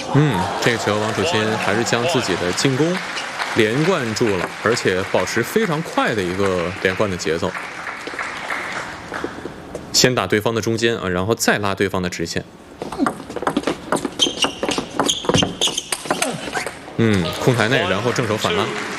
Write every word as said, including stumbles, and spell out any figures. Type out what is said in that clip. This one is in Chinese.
嗯，这个球王楚钦还是将自己的进攻连贯住了，而且保持非常快的一个连贯的节奏。先打对方的中间啊，然后再拉对方的直线。嗯，控台内，然后正手反拉。